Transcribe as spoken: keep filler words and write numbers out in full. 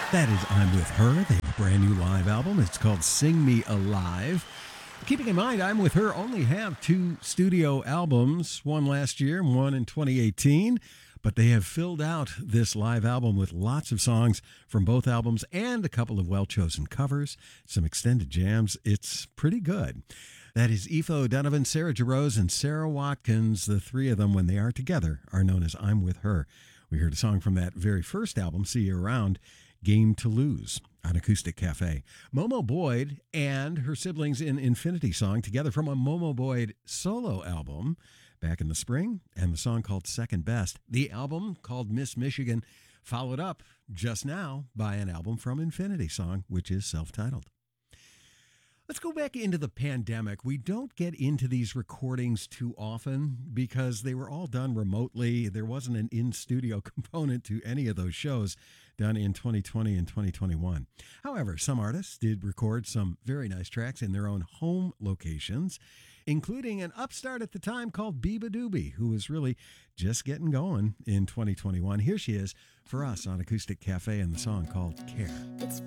That is I'm With Her. They have a brand new live album. It's called Sing Me Alive. Keeping in mind, I'm With Her only have two studio albums, one last year and one in twenty eighteen. But they have filled out this live album with lots of songs from both albums and a couple of well-chosen covers, some extended jams. It's pretty good. That is Aoife O'Donovan, Sarah Jarosz, and Sarah Watkins. The three of them, when they are together, are known as I'm With Her. We heard a song from that very first album, See You Around, Game to Lose, on Acoustic Cafe. Momo Boyd and her siblings in Infinity Song together from a Momo Boyd solo album back in the spring, and the song called Second Best. The album called Miss Michigan, followed up just now by an album from Infinity Song, which is self-titled. Let's go back into the pandemic. We don't get into these recordings too often because they were all done remotely. There wasn't an in-studio component to any of those shows done in twenty twenty and twenty twenty-one. However, some artists did record some very nice tracks in their own home locations, including an upstart at the time called Biba Doobie, who was really just getting going in twenty twenty-one. Here she is for us on Acoustic Cafe and the song called Care. It's